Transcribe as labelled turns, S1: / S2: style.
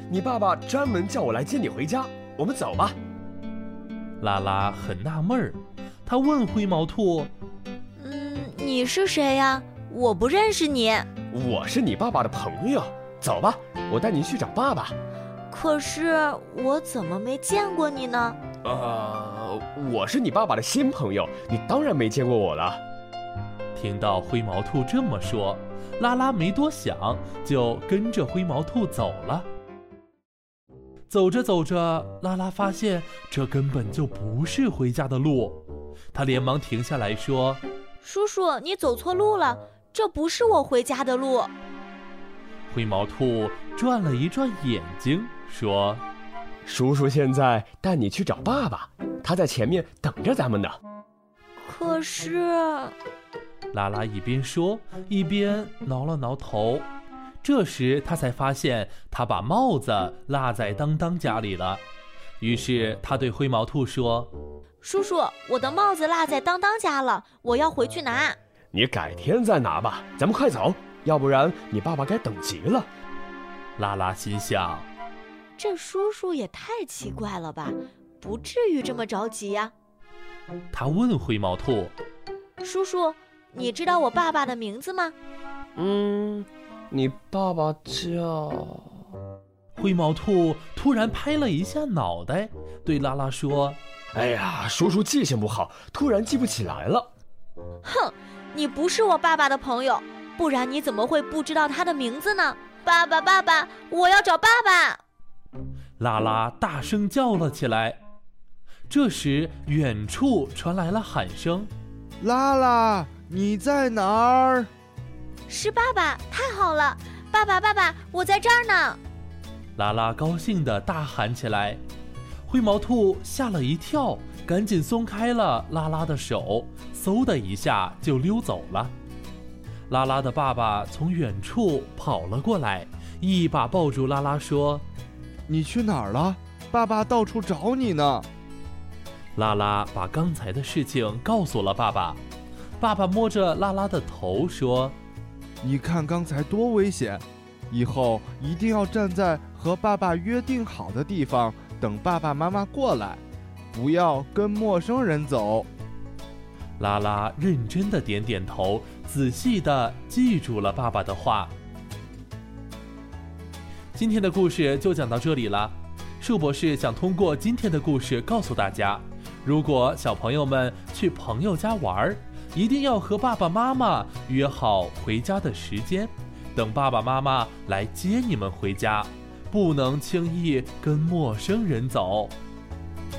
S1: 你爸爸专门叫我来接你回家，我们走吧。
S2: 拉拉很纳闷儿，他问灰毛兔：
S3: 你是谁呀？我不认识你。
S1: 我是你爸爸的朋友，走吧，我带你去找爸爸。
S3: 可是我怎么没见过你呢？
S1: 我是你爸爸的新朋友，你当然没见过我了。
S2: 听到灰毛兔这么说，拉拉没多想，就跟着灰毛兔走了。走着走着，拉拉发现这根本就不是回家的路，他连忙停下来说：
S3: 叔叔，你走错路了，这不是我回家的路。
S2: 灰毛兔转了一转眼睛，说：
S1: 叔叔现在带你去找爸爸，他在前面等着咱们呢。
S3: 可是……
S2: 拉拉一边说一边挠了挠头，这时他才发现他把帽子落在当当家里了。于是他对灰毛兔说：
S3: 叔叔，我的帽子落在当当家了，我要回去拿。
S1: 你改天再拿吧，咱们快走，要不然你爸爸该等急了。
S2: 拉拉心想，
S3: 这叔叔也太奇怪了吧，不至于这么着急呀。
S2: 他问灰毛兔：
S3: 叔叔，你知道我爸爸的名字吗？
S1: 你爸爸叫……
S2: 灰毛兔突然拍了一下脑袋，对拉拉说：
S1: 哎呀，叔叔记性不好，突然记不起来了。
S3: 哼，你不是我爸爸的朋友，不然你怎么会不知道他的名字呢？爸爸，爸爸，我要找爸爸！
S2: 拉拉大声叫了起来。这时远处传来了喊声：
S4: 拉拉，你在哪儿？
S3: 是爸爸，太好了！爸爸，爸爸，我在这儿呢！
S2: 拉拉高兴地大喊起来。灰毛兔吓了一跳，赶紧松开了拉拉的手，嗖的一下就溜走了。拉拉的爸爸从远处跑了过来，一把抱住拉拉说：
S4: 你去哪儿了？爸爸到处找你呢。
S2: 拉拉把刚才的事情告诉了爸爸。爸爸摸着拉拉的头说：
S4: 你看刚才多危险，以后一定要站在和爸爸约定好的地方，等爸爸妈妈过来，不要跟陌生人走。
S2: 拉拉认真的点点头，仔细的记住了爸爸的话。今天的故事就讲到这里了。树博士想通过今天的故事告诉大家，如果小朋友们去朋友家玩，一定要和爸爸妈妈约好回家的时间，等爸爸妈妈来接你们回家，不能轻易跟陌生人走。